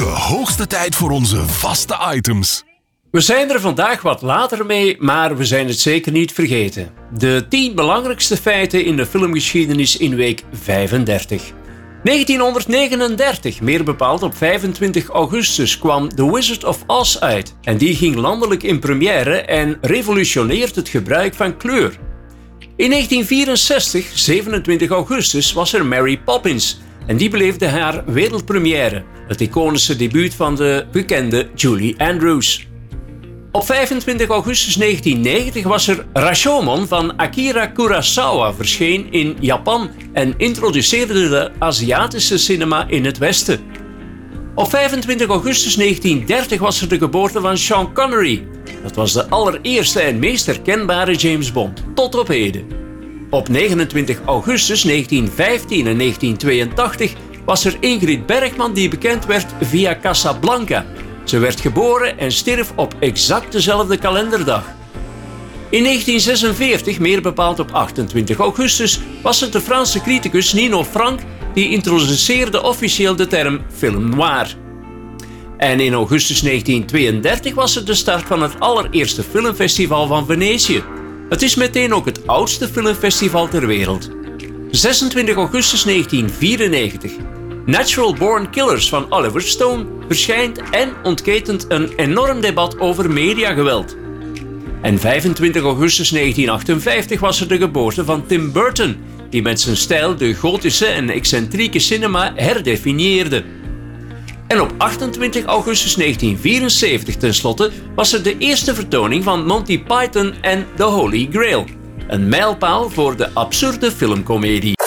hoogste tijd voor onze vaste items. We zijn er vandaag wat later mee, maar we zijn het zeker niet vergeten. De 10 belangrijkste feiten in de filmgeschiedenis in week 35. 1939, meer bepaald op 25 augustus, kwam The Wizard of Oz uit. En die ging landelijk in première en revolutioneert het gebruik van kleur. In 1964, 27 augustus, was er Mary Poppins. En die beleefde haar wereldpremière, het iconische debuut van de bekende Julie Andrews. Op 25 augustus 1990 was er Rashomon van Akira Kurosawa verscheen in Japan en introduceerde de Aziatische cinema in het Westen. Op 25 augustus 1930 was er de geboorte van Sean Connery. Dat was de allereerste en meest herkenbare James Bond, tot op heden. Op 29 augustus 1915 en 1982 was er Ingrid Bergman die bekend werd via Casablanca. Ze werd geboren en stierf op exact dezelfde kalenderdag. In 1946, meer bepaald op 28 augustus, was het de Franse criticus Nino Frank die introduceerde officieel de term film noir. En in augustus 1932 was het de start van het allereerste filmfestival van Venetië. Het is meteen ook het oudste filmfestival ter wereld. 26 augustus 1994. Natural Born Killers van Oliver Stone verschijnt en ontketent een enorm debat over mediageweld. En 25 augustus 1958 was er de geboorte van Tim Burton, die met zijn stijl de gotische en excentrieke cinema herdefinieerde. En op 28 augustus 1974 tenslotte was er de eerste vertoning van Monty Python en The Holy Grail, een mijlpaal voor de absurde filmcomedie.